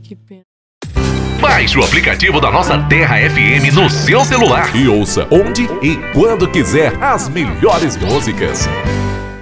que pena. Baixe o aplicativo da Nossa Terra FM no seu celular e ouça onde e quando quiser as melhores músicas.